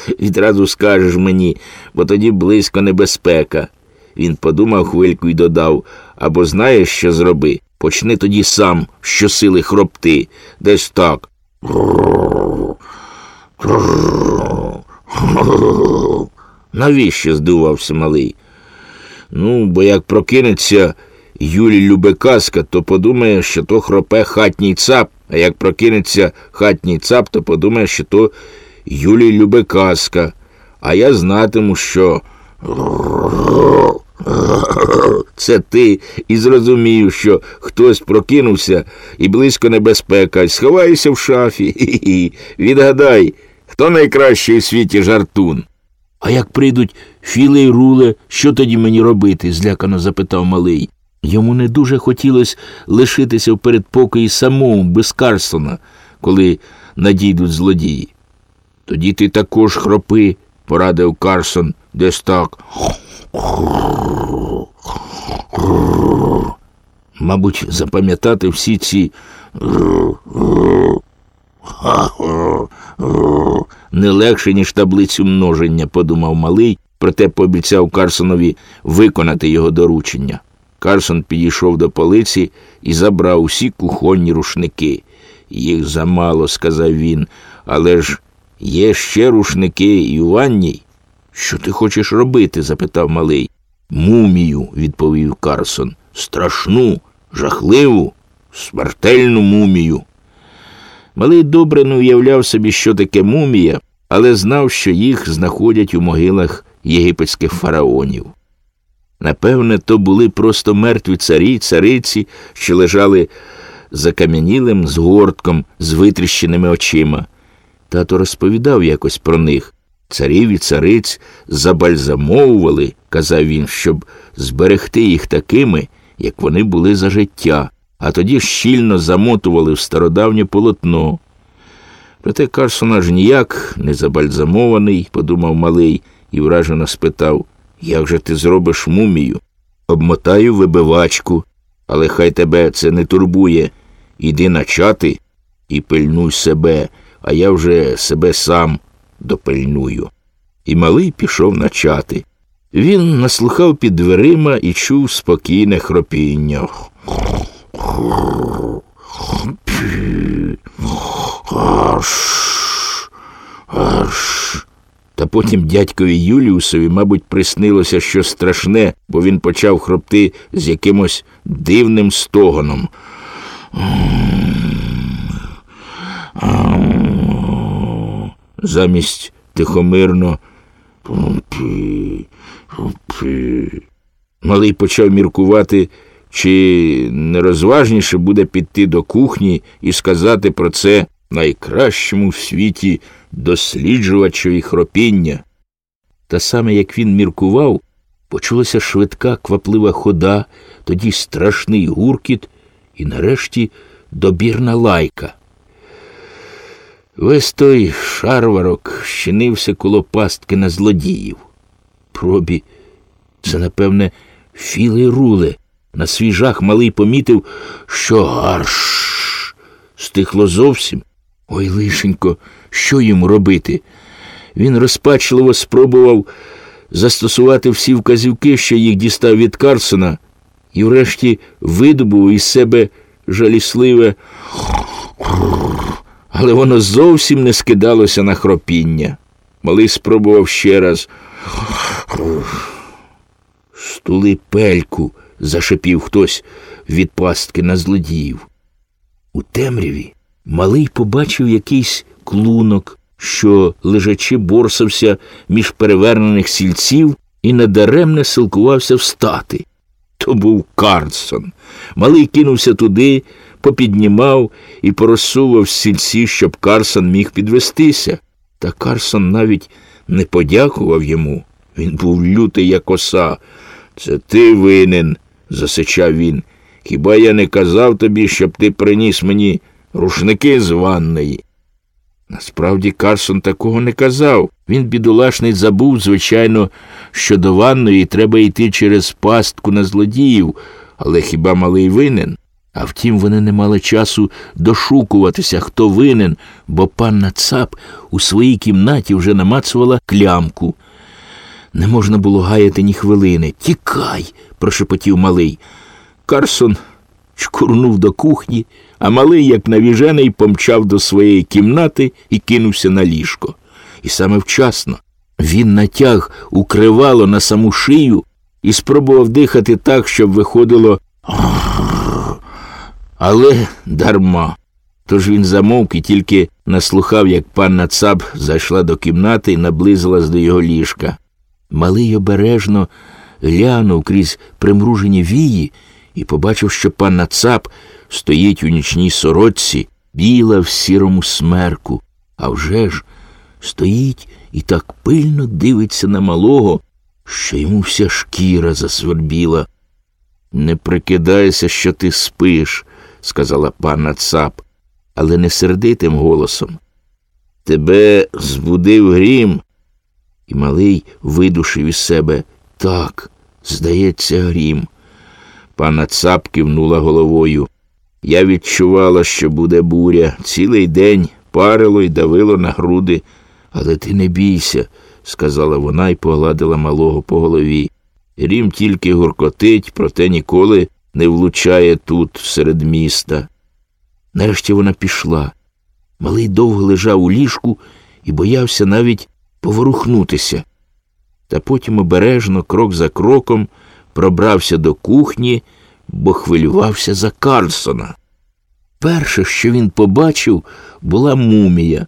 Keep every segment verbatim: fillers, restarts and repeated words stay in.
Відразу скажеш мені, бо тоді близько небезпека. Він подумав хвильку і додав, або знаєш, що зроби? Почни тоді сам щосили хропти. Десь так. Навіщо? Здивувався малий. Ну, бо як прокинеться Юлі любе казка, то подумає, що то хропе хатній цап, а як прокинеться хатній цап, то подумає, що то Юлі любе казка, а я знатиму, що це ти, і зрозумів, що хтось прокинувся і близько небезпека, сховайся в шафі. Хі-хі. Відгадай, хто найкращий у світі жартун? А як прийдуть Філе й Руле, що тоді мені робити? Злякано запитав малий. Йому не дуже хотілося лишитися в передпокої самому, без Карсона, коли надійдуть злодії. Тоді ти також хропи, порадив Карсон, десь так. Мабуть, запам'ятати всі ці не легше, ніж таблицю множення, подумав малий, проте пообіцяв Карсонові виконати його доручення. Карсон підійшов до полиці і забрав усі кухонні рушники. Їх замало, сказав він, але ж є ще рушники і у ванній. Що ти хочеш робити? Запитав малий. Мумію, відповів Карсон. Страшну, жахливу, смертельну мумію. Малий добре не уявляв собі, що таке мумія, але знав, що їх знаходять у могилах єгипетських фараонів. Напевне, то були просто мертві царі, цариці, що лежали закам'янілим згортком з витріщеними очима. Тато розповідав якось про них. Царів і цариць забальзамовували, казав він, щоб зберегти їх такими, як вони були за життя, а тоді щільно замотували в стародавнє полотно. Проте Карсон аж ніяк не забальзамований, подумав малий і вражено спитав, як же ти зробиш мумію? Обмотаю вибивачку, але хай тебе це не турбує. Іди на чати і пильнуй себе, а я вже себе сам допильную. І малий пішов на чати. Він наслухав під дверима і чув спокійне хропіння. Та потім дядькові Юліусові, мабуть, приснилося щось страшне, бо він почав хропти з якимось дивним стогоном. Замість тихомирно малий почав міркувати, чи не розважніше буде піти до кухні і сказати про це найкращому в світі досліджувачеві хропіння. Та саме, як він міркував, почулася швидка кваплива хода, тоді страшний гуркіт і, нарешті, добірна лайка. Весь той шарварок щинився коло пастки на злодіїв. Пробі, це, напевне, Філе й Руле. На свій жах малий помітив, що аж стихло зовсім. Ой, лишенько, що йому робити? Він розпачливо спробував застосувати всі вказівки, що їх дістав від Карсона, і врешті видобув із себе жалісливе, але воно зовсім не скидалося на хропіння. Малий спробував ще раз. Стули пельку, зашипів хтось від пастки на злодіїв. У темряві малий побачив якийсь клунок, що, лежачи, борсався між перевернених сільців і надаремне силкувався встати. То був Карсон. Малий кинувся туди, попіднімав і порозсував сільці, щоб Карсон міг підвестися. Та Карсон навіть не подякував йому. Він був лютий, як оса. «Це ти винен», – засичав він. «Хіба я не казав тобі, щоб ти приніс мені рушники з ванної?» Насправді Карсон такого не казав. Він, бідолашний, забув, звичайно, що до ванної треба йти через пастку на злодіїв, але хіба малий винен? А втім, вони не мали часу дошукуватися, хто винен, бо панна Цап у своїй кімнаті вже намацувала клямку. Не можна було гаяти ні хвилини. «Тікай!» – прошепотів малий. Карсон чкурнув до кухні, а малий, як навіжений, помчав до своєї кімнати і кинувся на ліжко. І саме вчасно. Він натяг укривало на саму шию і спробував дихати так, щоб виходило але дарма. Тож він замовк і тільки наслухав, як панна Цап зайшла до кімнати і наблизилась до його ліжка. Малий обережно глянув крізь примружені вії і побачив, що панна Цап стоїть у нічній сорочці, біла в сірому смерку. А вже ж стоїть і так пильно дивиться на малого, що йому вся шкіра засвербіла. «Не прикидайся, що ти спиш», – сказала панна Цап, але не сердитим голосом. «Тебе збудив грім». І малий видушив із себе: «Так, здається, грім». Панна Цап кивнула головою. «Я відчувала, що буде буря. Цілий день парило й давило на груди. Але ти не бійся», – сказала вона й погладила малого по голові. «Грім тільки гуркотить, проте ніколи не влучає тут, серед міста». Нарешті вона пішла. Малий довго лежав у ліжку і боявся навіть поворухнутися. Та потім обережно, крок за кроком, пробрався до кухні, бо хвилювався за Карлсона. Перше, що він побачив, була мумія.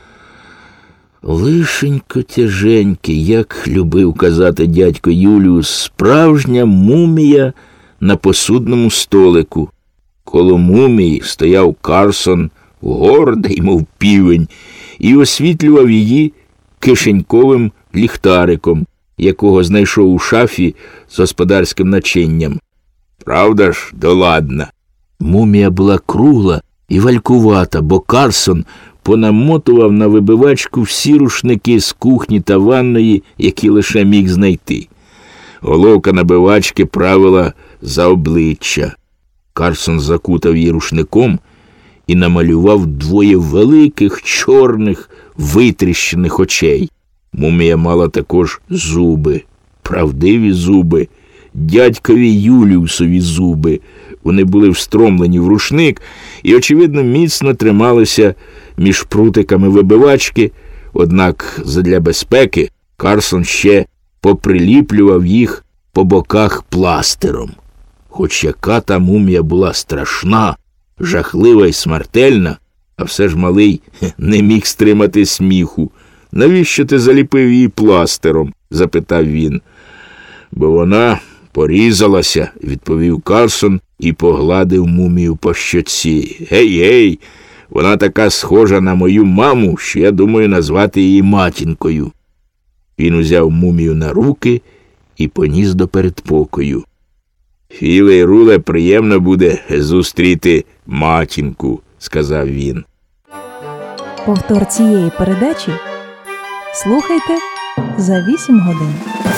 Лишенько тяженький, як любив казати дядько Юліус, справжня мумія на посудному столику. Коло мумії стояв Карлсон, гордий, мов півень, і освітлював її кишеньковим ліхтариком, якого знайшов у шафі з господарським начинням. «Правда ж, доладна?» Мумія була кругла і валькувата, бо Карлсон понамотував на вибивачку всі рушники з кухні та ванної, які лише міг знайти. Головка набивачки правила за обличчя. Карлсон закутав її рушником і намалював двоє великих, чорних, витріщених очей. Мумія мала також зуби, правдиві зуби, дядькові Юліусові зуби. Вони були встромлені в рушник і, очевидно, міцно трималися між прутиками вибивачки, однак задля безпеки Карлсон ще поприліплював їх по боках пластиром. Хоч яка та мумія була страшна, жахлива й смертельна, а все ж малий не міг стримати сміху. «Навіщо ти заліпив її пластиром?» – запитав він. «Бо вона порізалася», – відповів Карлсон і погладив мумію по щоці. «Гей-гей, вона така схожа на мою маму, що я думаю назвати її матінкою». Він узяв мумію на руки і поніс до передпокою. «Філе й Руле, приємно буде зустріти матінку», – сказав він. Повтор цієї передачі слухайте за вісім годин.